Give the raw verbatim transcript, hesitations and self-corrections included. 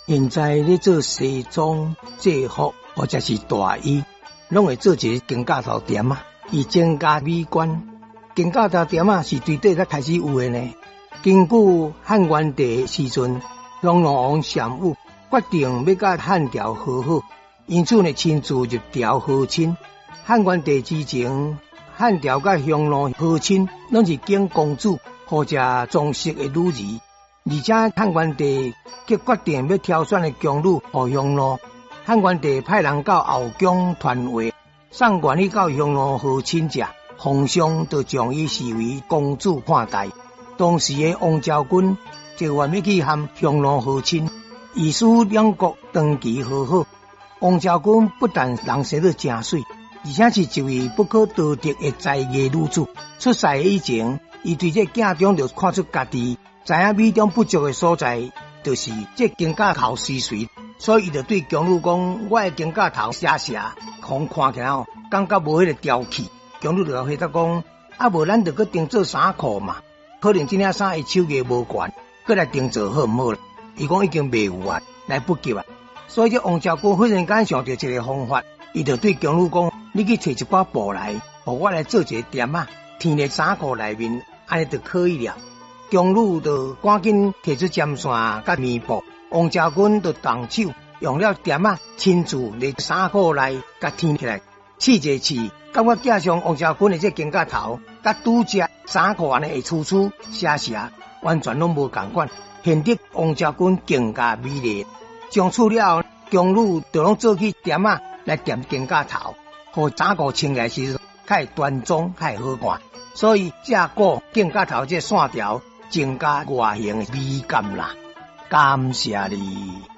现在咧做西装、制服或者是大衣，拢会做一个金架头店啊，以增加美观。金架头店啊是对底才开始有的呢。根据汉元帝时阵，襄阳王禅武决定要甲汉朝和好，因此呢亲自入朝和亲。汉元帝之前，汉朝甲襄阳和亲，拢是经公主或者宗室的女儿。而且汉元帝却决定要挑选的宫女予襄阳，汉元帝派人到后宫传话，送愿意到襄阳和亲者，皇上就将伊视为公主看待。当时的王昭君就愿意去和襄阳和亲，意思两国长期和好。王昭君不但人生得真水，而且是一位不可多得的才艺女子。出世以前，伊对这镜中就看出家己知影美中不足的所在，就是这金架头虚垂，所以伊就对宫女讲：我的金架头斜斜，互看起来哦，感觉无迄个调气。宫女就回答讲：啊，无咱就搁定做衫裤嘛，可能这领衫的手艺无悬，搁来定做好唔好啦？伊讲已经未有啊，来不及啊。所以这王昭君忽然间想到一个方法，伊就对宫女讲：你去摕一寡布来，互我来做一个点啊，填在衫裤内面，安尼就可以了。宫女就赶紧摕出针线甲棉布，王昭君就动手用了点啊，亲自在衫裤内甲填起来，试一试，感觉加上王昭君的这金架头，甲拄只衫裤安尼会粗粗斜斜，完全拢无共款，显得王昭君更加美丽。上厝了，宫女就拢做起点啊来点金架头，互衫裤穿起来时较会端庄，较会好看。所以这个金架头这线条增加外形的美感啦。感谢你。